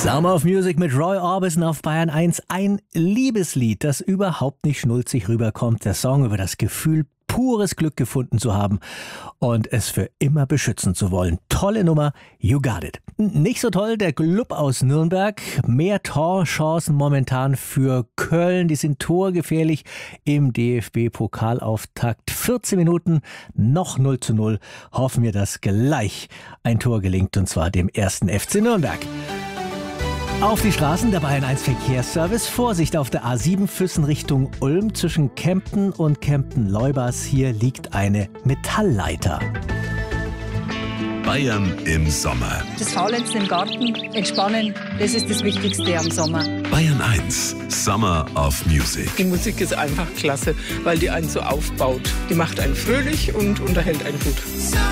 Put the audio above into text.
Summer of Music mit Roy Orbison auf Bayern 1. Ein Liebeslied, das überhaupt nicht schnulzig rüberkommt. Der Song über das Gefühl, pures Glück gefunden zu haben und es für immer beschützen zu wollen. Tolle Nummer, You Got It. Nicht so toll der Club aus Nürnberg. Mehr Torchancen momentan für Köln. Die sind torgefährlich im DFB-Pokalauftakt. 14 Minuten, noch 0:0. Hoffen wir, dass gleich ein Tor gelingt, und zwar dem 1. FC Nürnberg. Auf die Straßen der Bayern 1 Verkehrsservice. Vorsicht auf der A7 Füssen Richtung Ulm zwischen Kempten und Kempten-Leubers. Hier liegt eine Metallleiter. Bayern im Sommer. Das Faulenzen im Garten, entspannen, das ist das Wichtigste am Sommer. Bayern 1, Summer of Music. Die Musik ist einfach klasse, weil die einen so aufbaut. Die macht einen fröhlich und unterhält einen gut.